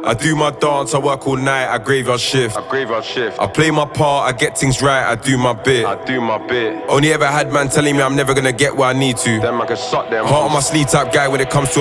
I do my dance, I work all night, I graveyard shift. I play my part, I get things right, I do my bit. Only ever had man telling me I'm never gonna get where I need to. Heart on my sleeve type guy when it comes to